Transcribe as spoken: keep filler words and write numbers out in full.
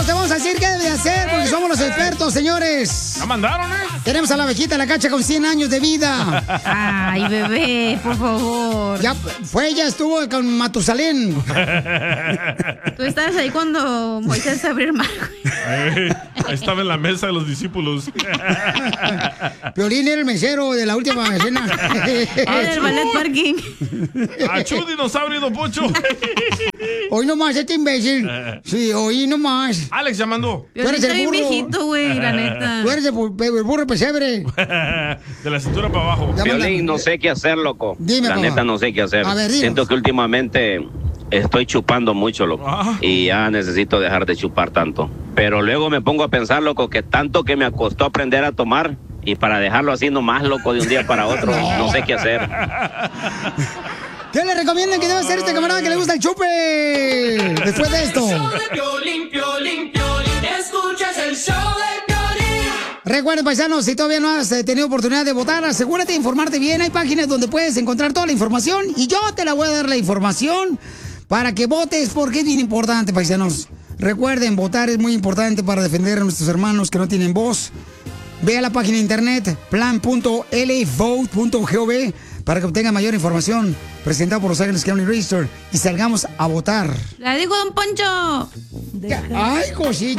te vamos a decir qué debe de hacer porque somos los expertos, señores. ¿La mandaron, eh? Tenemos a la abejita en la cacha con cien años de vida. Ay, bebé, por favor. Ya fue, ya estuvo con Matusalén. Tú estabas ahí cuando Moisés se abrió el mar. Eh, ahí estaba en la mesa de los discípulos. Piolín era el mesero de la última cena. En el ballet parking. ¡Achú, dinosaurio, don Poncho! Hoy nomás, este imbécil. Sí, hoy nomás. Alex ya mandó. Tú eres el burro. viejito, güey, la neta. Tú eres el, bu- el burro pesebre. De la cintura para abajo. Piolín, no sé qué hacer, loco. Dime, la papá. neta, no sé qué hacer. A ver, dinos. Siento que últimamente estoy chupando mucho, loco. Ah. Y ya necesito dejar de chupar tanto. Pero luego me pongo a pensar, loco, que tanto que me costó aprender a tomar. Y para dejarlo así nomás, loco, de un día para otro, no sé qué hacer. ¿Qué le recomiendan que debe hacer este camarada que le gusta el chupe? Después de esto. Piolín, Piolín, Piolín, escuchas el show de Piolín. Recuerden, paisanos, si todavía no has eh, tenido oportunidad de votar, asegúrate de informarte bien. Hay páginas donde puedes encontrar toda la información y yo te la voy a dar la información para que votes porque es bien importante, paisanos. Recuerden, votar es muy importante para defender a nuestros hermanos que no tienen voz. Ve a la página de internet plan punto l vote punto gov para que obtenga mayor información. Presentado por Los Ángeles County Register y salgamos a votar. La digo, don Poncho. Ay, cosita.